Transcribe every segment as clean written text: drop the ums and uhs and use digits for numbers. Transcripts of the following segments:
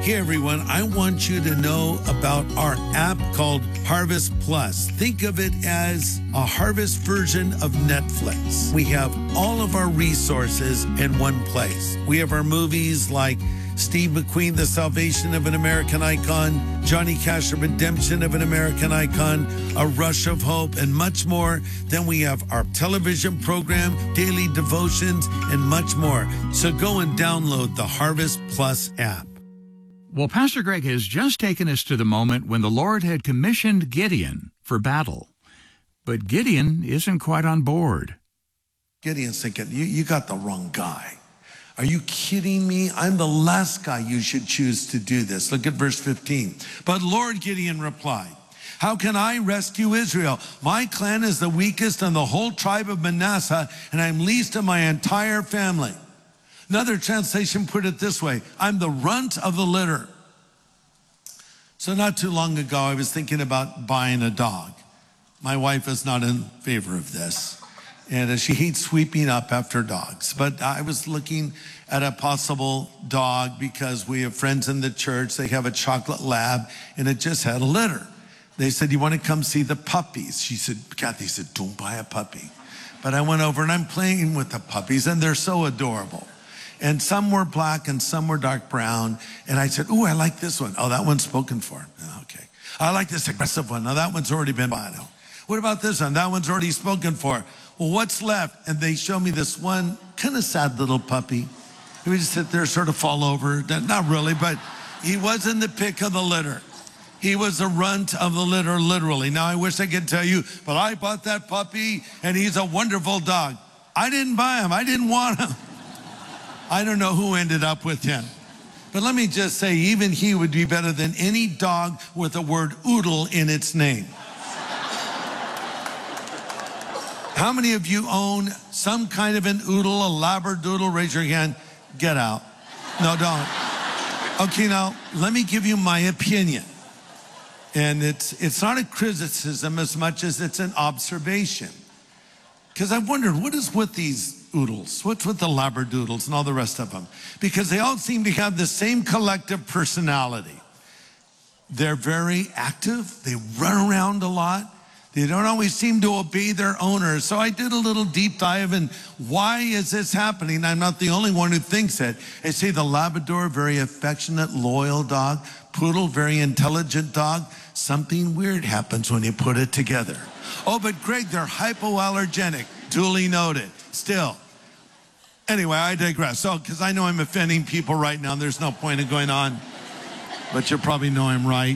Hey everyone, I want you to know about our app called Harvest Plus. Think of it as a Harvest version of Netflix. We have all of our resources in one place. We have our movies like Steve McQueen, The Salvation of an American Icon, Johnny Cash, The Redemption of an American Icon, A Rush of Hope, and much more. Then we have our television program, daily devotions, and much more. So go and download the Harvest Plus app. Well, Pastor Greg has just taken us to the moment when the Lord had commissioned Gideon for battle. But Gideon isn't quite on board. Gideon's thinking, you got the wrong guy. Are you kidding me? I'm the last guy you should choose to do this. Look at verse 15. But Lord, Gideon replied, how can I rescue Israel? My clan is the weakest in the whole tribe of Manasseh, and I'm least in my entire family. Another translation put it this way, I'm the runt of the litter. So not too long ago, I was thinking about buying a dog. My wife is not in favor of this, and she hates sweeping up after dogs. But I was looking at a possible dog because we have friends in the church. They have a chocolate lab, and it just had a litter. They said, you want to come see the puppies? Kathy said, don't buy a puppy. But I went over, and I'm playing with the puppies, and they're so adorable. And some were black and some were dark brown. And I said, ooh, I like this one. Oh, that one's spoken for. Okay. I like this aggressive one. Now that one's already been bought. What about this one? That one's already spoken for. Well, what's left? And they show me this one kind of sad little puppy. He would just sit there, sort of fall over. Not really, but he wasn't the pick of the litter. He was the runt of the litter, literally. Now, I wish I could tell you, but I bought that puppy and he's a wonderful dog. I didn't buy him. I didn't want him. I don't know who ended up with him. But let me just say, even he would be better than any dog with the word oodle in its name. How many of you own some kind of an oodle, a labradoodle? Raise your hand. Get out. No, don't. Okay, now, let me give you my opinion. And it's not a criticism as much as it's an observation. Because I wondered, what is with these oodles? What's with the labradoodles and all the rest of them? Because they all seem to have the same collective personality. They're very active. They run around a lot. They don't always seem to obey their owners. So I did a little deep dive in why is this happening? I'm not the only one who thinks it. I say the Labrador, very affectionate, loyal dog. Poodle, very intelligent dog. Something weird happens when you put it together. Oh, but Greg, they're hypoallergenic. Duly noted. Still. Anyway, I digress. So, because I know I'm offending people right now, there's no point in going on. But you probably know I'm right.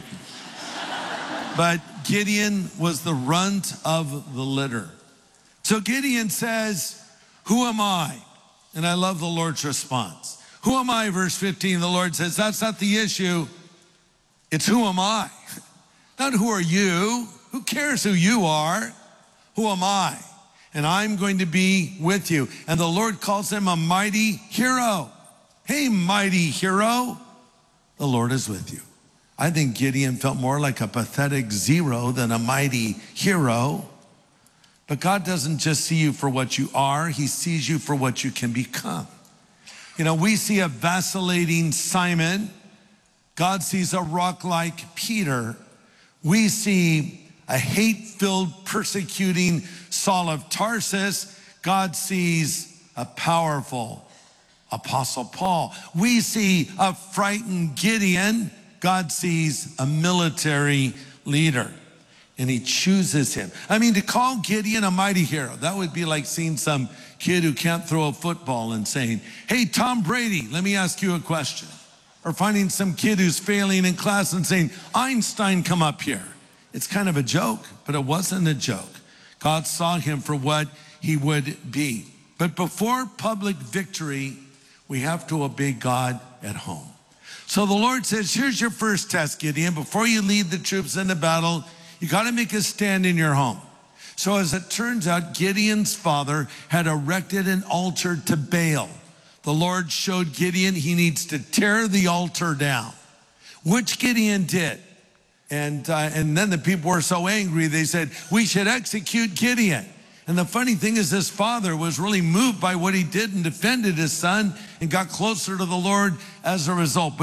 But Gideon was the runt of the litter. So Gideon says, who am I? And I love the Lord's response. Who am I, verse 15, the Lord says, that's not the issue. It's who am I? Not who are you? Who cares who you are? Who am I? And I'm going to be with you. And the Lord calls him a mighty hero. Hey, mighty hero, the Lord is with you. I think Gideon felt more like a pathetic zero than a mighty hero. But God doesn't just see you for what you are, he sees you for what you can become. You know, we see a vacillating Simon. God sees a rock like Peter. We see a hate-filled, persecuting Saul of Tarsus. God sees a powerful Apostle Paul. We see a frightened Gideon. God sees a military leader, and he chooses him. I mean, to call Gideon a mighty hero, that would be like seeing some kid who can't throw a football and saying, hey, Tom Brady, let me ask you a question. Or finding some kid who's failing in class and saying, Einstein, come up here. It's kind of a joke, but it wasn't a joke. God saw him for what he would be. But before public victory, we have to obey God at home. So the Lord says, here's your first test, Gideon. Before you lead the troops into battle, you got to make a stand in your home. So as it turns out, Gideon's father had erected an altar to Baal. The Lord showed Gideon he needs to tear the altar down, which Gideon did. And then the people were so angry, they said, we should execute Gideon. And the funny thing is, his father was really moved by what he did and defended his son and got closer to the Lord as a result.